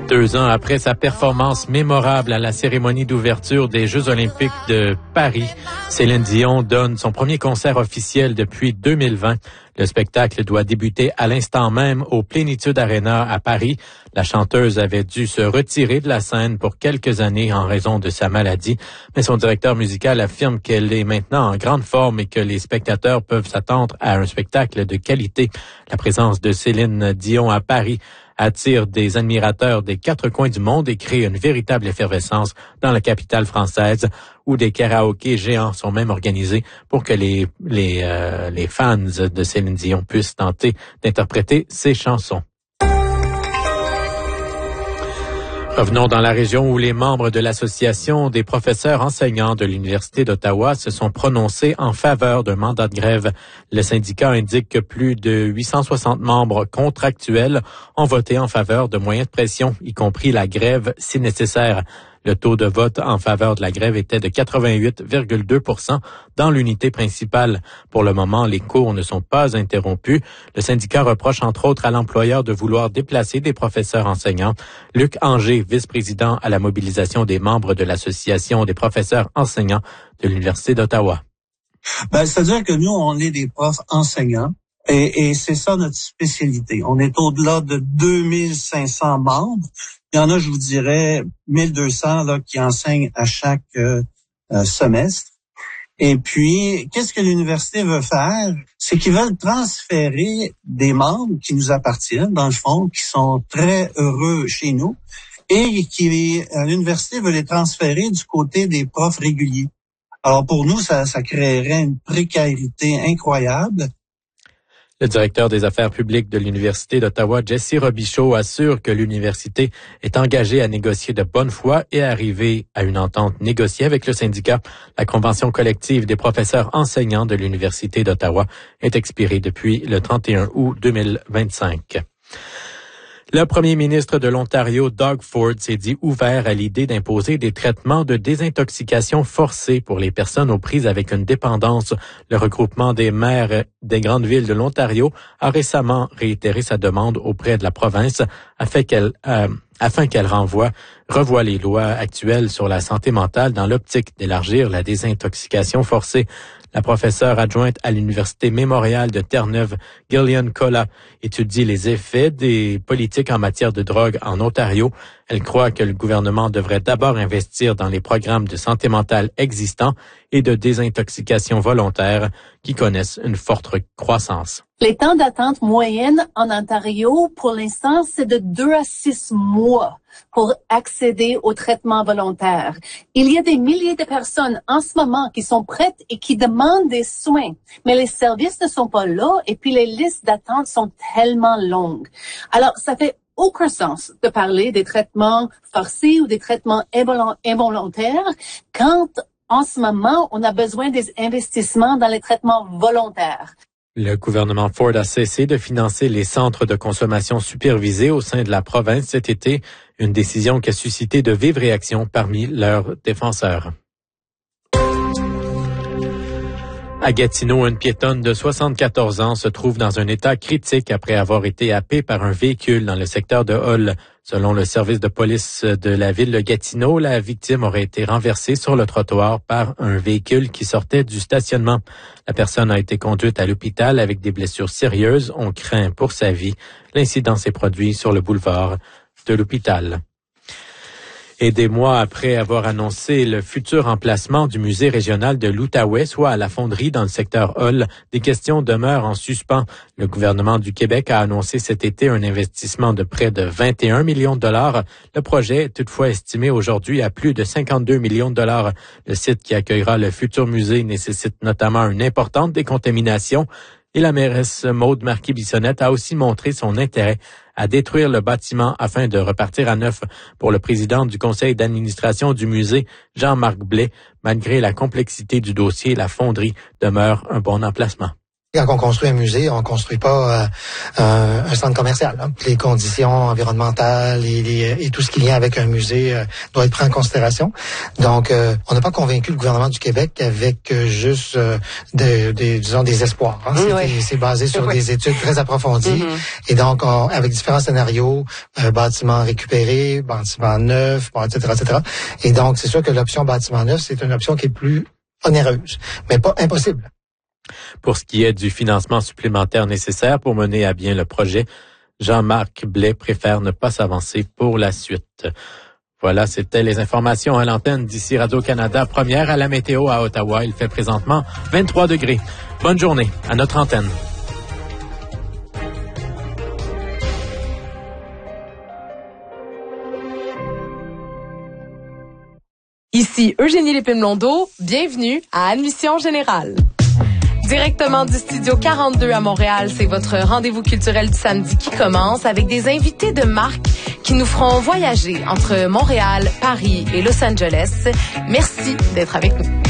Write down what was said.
2 ans après sa performance mémorable à la cérémonie d'ouverture des Jeux olympiques de Paris, Céline Dion donne son premier concert officiel depuis 2020. Le spectacle doit débuter à l'instant même au Plénitude Arena à Paris. La chanteuse avait dû se retirer de la scène pour quelques années en raison de sa maladie, mais son directeur musical affirme qu'elle est maintenant en grande forme et que les spectateurs peuvent s'attendre à un spectacle de qualité. La présence de Céline Dion à Paris attire des admirateurs des 4 coins du monde et crée une véritable effervescence dans la capitale française, où des karaokés géants sont même organisés pour que les fans de Céline Dion puissent tenter d'interpréter ses chansons. Revenons dans la région où les membres de l'Association des professeurs enseignants de l'Université d'Ottawa se sont prononcés en faveur d'un mandat de grève. Le syndicat indique que plus de 860 membres contractuels ont voté en faveur de moyens de pression, y compris la grève si nécessaire. Le taux de vote en faveur de la grève était de 88,2% dans l'unité principale. Pour le moment, les cours ne sont pas interrompus. Le syndicat reproche entre autres à l'employeur de vouloir déplacer des professeurs enseignants. Luc Anger, vice-président à la mobilisation des membres de l'Association des professeurs enseignants de l'Université d'Ottawa. C'est-à-dire que nous, on est des profs enseignants. Et c'est ça notre spécialité. On est au-delà de 2500 membres. Il y en a, je vous dirais, 1200 là, qui enseignent à chaque semestre. Et puis, qu'est-ce que l'université veut faire? C'est qu'ils veulent transférer des membres qui nous appartiennent, dans le fond, qui sont très heureux chez nous, et qui l'université veut les transférer du côté des profs réguliers. Alors pour nous, ça créerait une précarité incroyable. Le directeur des affaires publiques de l'Université d'Ottawa, Jesse Robichaud, assure que l'université est engagée à négocier de bonne foi et à arriver à une entente négociée avec le syndicat. La convention collective des professeurs enseignants de l'Université d'Ottawa est expirée depuis le 31 août 2025. Le premier ministre de l'Ontario, Doug Ford, s'est dit ouvert à l'idée d'imposer des traitements de désintoxication forcés pour les personnes aux prises avec une dépendance. Le regroupement des maires des grandes villes de l'Ontario a récemment réitéré sa demande auprès de la province afin qu'elle revoie les lois actuelles sur la santé mentale dans l'optique d'élargir la désintoxication forcée. La professeure adjointe à l'Université Mémorial de Terre-Neuve, Gillian Colla, étudie les effets des politiques en matière de drogue en Ontario. Elle croit que le gouvernement devrait d'abord investir dans les programmes de santé mentale existants et de désintoxication volontaire qui connaissent une forte croissance. Les temps d'attente moyenne en Ontario, pour l'instant, c'est de 2 à 6 mois pour accéder au traitement volontaire. Il y a des milliers de personnes en ce moment qui sont prêtes et qui demandent des soins, mais les services ne sont pas là et puis les listes d'attente sont tellement longues. Alors, ça fait aucun sens de parler des traitements forcés ou des traitements involontaires quand, en ce moment, on a besoin des investissements dans les traitements volontaires. Le gouvernement Ford a cessé de financer les centres de consommation supervisés au sein de la province cet été, une décision qui a suscité de vives réactions parmi leurs défenseurs. À Gatineau, une piétonne de 74 ans se trouve dans un état critique après avoir été happée par un véhicule dans le secteur de Hull. Selon le service de police de la ville de Gatineau, la victime aurait été renversée sur le trottoir par un véhicule qui sortait du stationnement. La personne a été conduite à l'hôpital avec des blessures sérieuses. On craint pour sa vie. L'incident s'est produit sur le boulevard de l'hôpital. Et des mois après avoir annoncé le futur emplacement du musée régional de l'Outaouais, soit à la Fonderie dans le secteur Hull, des questions demeurent en suspens. Le gouvernement du Québec a annoncé cet été un investissement de près de 21 millions de dollars. Le projet est toutefois estimé aujourd'hui à plus de 52 millions de dollars. Le site qui accueillera le futur musée nécessite notamment une importante décontamination. Et la mairesse Maude Marquis-Bissonnette a aussi montré son intérêt à détruire le bâtiment afin de repartir à neuf. Pour le président du conseil d'administration du musée, Jean-Marc Blais, malgré la complexité du dossier, la fonderie demeure un bon emplacement. Quand on construit un musée, on construit pas un centre commercial. Hein. Les conditions environnementales et tout ce qui vient avec un musée doit être pris en considération. Donc, on n'a pas convaincu le gouvernement du Québec avec juste des espoirs. Hein. C'est basé sur des études très approfondies. Et donc, avec différents scénarios, bâtiments récupérés, bâtiments neufs, etc., etc. Et donc, c'est sûr que l'option bâtiment neuf, c'est une option qui est plus onéreuse, mais pas impossible. Pour ce qui est du financement supplémentaire nécessaire pour mener à bien le projet, Jean-Marc Blais préfère ne pas s'avancer pour la suite. Voilà, c'était les informations à l'antenne d'ici Radio-Canada. Première à la météo à Ottawa. Il fait présentement 23 degrés. Bonne journée à notre antenne. Ici Eugénie Lépine-Blondeau. Bienvenue à Admission Générale. Directement du Studio 42 à Montréal, c'est votre rendez-vous culturel du samedi qui commence avec des invités de marque qui nous feront voyager entre Montréal, Paris et Los Angeles. Merci d'être avec nous.